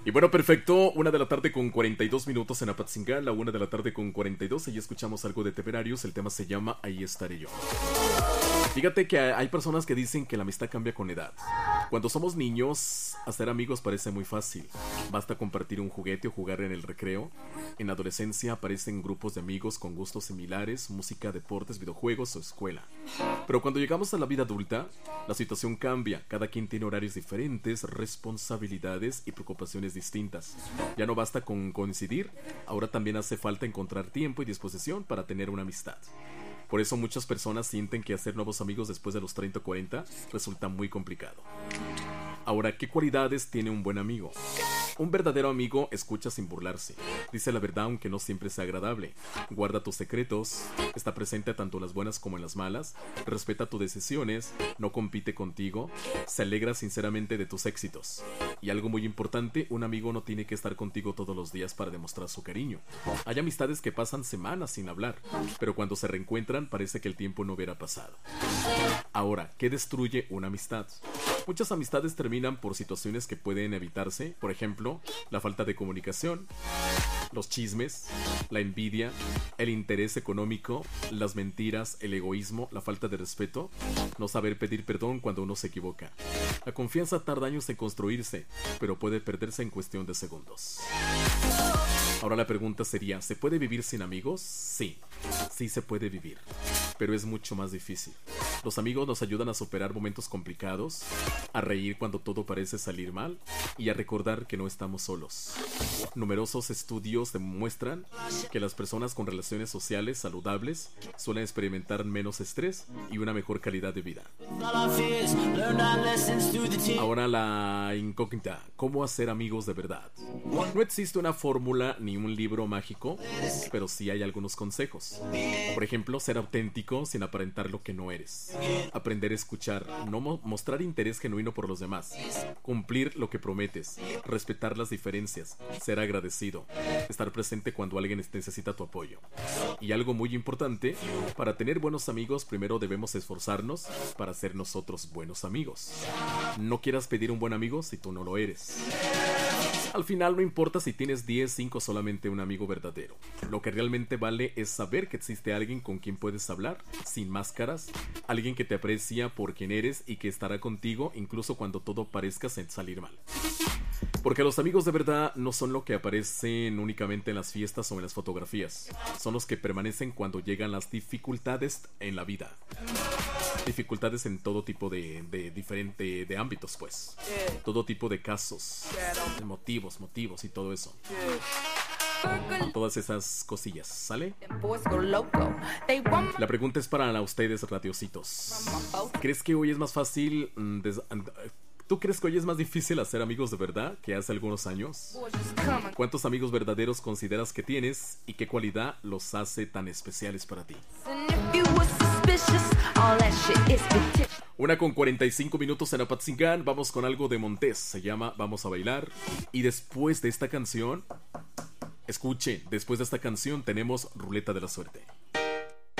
Y bueno, perfecto, 1 de la tarde con 42 minutos en Apatzingán, la 1 de la tarde con 42, y escuchamos algo de Temerarios, el tema se llama Ahí estaré yo. Fíjate que hay personas que dicen que la amistad cambia con edad. Cuando somos niños, hacer amigos parece muy fácil. Basta compartir un juguete o jugar en el recreo. En la adolescencia aparecen grupos de amigos con gustos similares, música, deportes, videojuegos o escuela. Pero cuando llegamos a la vida adulta, la situación cambia. Cada quien tiene horarios diferentes, responsabilidades y preocupaciones distintas. Ya no basta con coincidir, ahora también hace falta encontrar tiempo y disposición para tener una amistad. Por eso muchas personas sienten que hacer nuevos amigos después de los 30 o 40 resulta muy complicado. Ahora, ¿qué cualidades tiene un buen amigo? Un verdadero amigo escucha sin burlarse. Dice la verdad aunque no siempre sea agradable. Guarda tus secretos. Está presente tanto en las buenas como en las malas. Respeta tus decisiones. No compite contigo. Se alegra sinceramente de tus éxitos. Y algo muy importante, un amigo no tiene que estar contigo todos los días para demostrar su cariño. Hay amistades que pasan semanas sin hablar, pero cuando se reencuentran parece que el tiempo no hubiera pasado. Ahora, ¿qué destruye una amistad? Muchas amistades terminan por situaciones que pueden evitarse, por ejemplo, la falta de comunicación, los chismes, la envidia, el interés económico, las mentiras, el egoísmo, la falta de respeto, no saber pedir perdón cuando uno se equivoca. La confianza tarda años en construirse, pero puede perderse en cuestión de segundos. Ahora la pregunta sería, ¿se puede vivir sin amigos? Sí, sí se puede vivir, pero es mucho más difícil. Los amigos nos ayudan a superar momentos complicados, a reír cuando todo parece salir mal y a recordar que no estamos solos. Numerosos estudios demuestran que las personas con relaciones sociales saludables suelen experimentar menos estrés y una mejor calidad de vida. Ahora la incógnita, ¿cómo hacer amigos de verdad? No existe una fórmula ni un libro mágico, pero sí hay algunos consejos. Por ejemplo, ser auténtico sin aparentar lo que no eres. Aprender a escuchar, no mostrar interés genuino por los demás, cumplir lo que prometes, respetar las diferencias, ser agradecido, estar presente cuando alguien necesita tu apoyo. Y algo muy importante, para tener buenos amigos primero debemos esforzarnos para ser nosotros buenos amigos. No quieras pedir un buen amigo si tú no lo eres. Al final no importa si tienes 10, 5 o solamente un amigo verdadero. Lo que realmente vale es saber que existe alguien con quien puedes hablar, sin máscaras, alguien que te aprecia por quien eres y que estará contigo incluso cuando todo parezca salir mal. Porque los amigos de verdad no son lo que aparecen únicamente en las fiestas o en las fotografías. Son los que permanecen cuando llegan las dificultades en la vida. Dificultades en todo tipo de ámbitos, pues. Todo tipo de casos, de motivos y todo eso. Todas esas cosillas, ¿sale? La pregunta es para ustedes, radiositos. ¿Crees que hoy es más fácil... ¿Tú crees que hoy es más difícil hacer amigos de verdad que hace algunos años? ¿Cuántos amigos verdaderos consideras que tienes y qué cualidad los hace tan especiales para ti? 1:45 en Apatzingán. Vamos con algo de Montés. Se llama Vamos a bailar. Y después de esta canción, escuche, después de esta canción tenemos Ruleta de la Suerte.